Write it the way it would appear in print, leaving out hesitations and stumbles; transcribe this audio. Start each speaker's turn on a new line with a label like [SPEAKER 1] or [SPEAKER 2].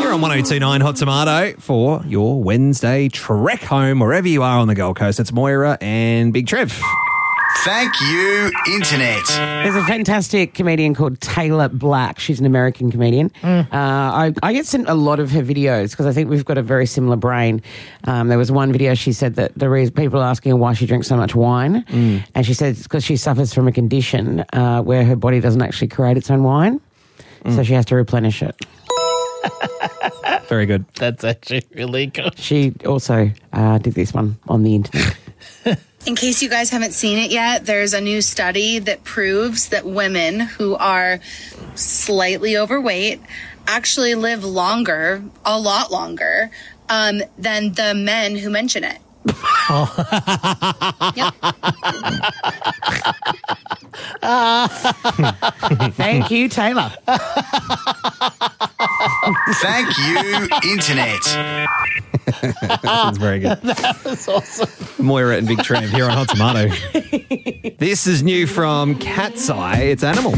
[SPEAKER 1] We're on 102.9 Hot Tomato for your Wednesday trek home, wherever you are on the Gold Coast. It's Moira and Big Trev.
[SPEAKER 2] Thank you, Internet.
[SPEAKER 3] There's a fantastic comedian called Taylor Black. She's an American comedian. I get sent a lot of her videos because I think we've got a very similar brain. There was one video she said that the reason people are asking her why she drinks so much wine, and she said it's because she suffers from a condition where her body doesn't actually create its own wine, so she has to replenish it.
[SPEAKER 1] Very good.
[SPEAKER 4] That's actually really good.
[SPEAKER 3] She also did this one on the internet.
[SPEAKER 5] In case you guys haven't seen it yet, there's a new study that proves that women who are slightly overweight actually live longer, a lot longer, than the men who mention it. Yep.
[SPEAKER 3] Thank you, Taylor.
[SPEAKER 2] Thank you, Internet.
[SPEAKER 1] That's very good.
[SPEAKER 4] That was awesome.
[SPEAKER 1] Moira and Big Trev here on Hot Tomato. This is new from Cat's Eye. It's Animal.